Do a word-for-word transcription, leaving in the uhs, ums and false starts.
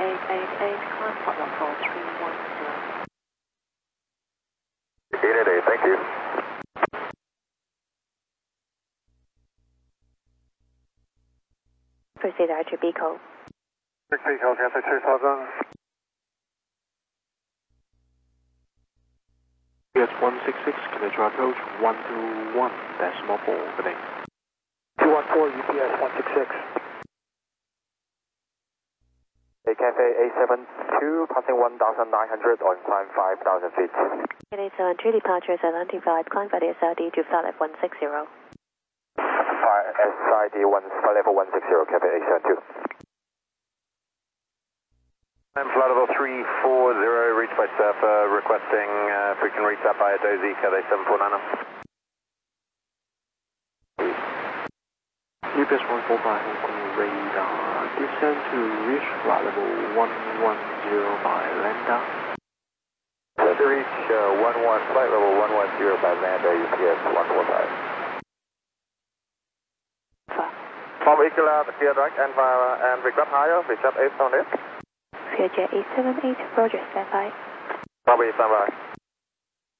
eight eight eight, climb flight level three one zero. eight eight eight, thank you. Proceed Archer Beco. six Beco, Cathay two thousand. U S one six six, kilometer approach one two one, decimal four, good day. two one four, U P S one six six. A Cathay A seven two, passing one thousand nine hundred on climb five thousand feet. Cathay seven two, departures Atlantic flight, climb by the S I D to flight level one six zero. S I D one, flight level one six zero, Cathay A seven two. I'm flight level three four zero, reach by surfer, requesting uh, if we can reach that by a dozy, Cathay seven four nine. U P S one four five, Hong Kong radar, descend to reach flight level one one zero by Lambda. To reach uh, one one, flight level one one zero by Lambda, U P S one four five. From Eagle out, clear direct and, uh, and request higher, reach up eight on it. Future eight seven eight, Roger, stand by. Probably stand by.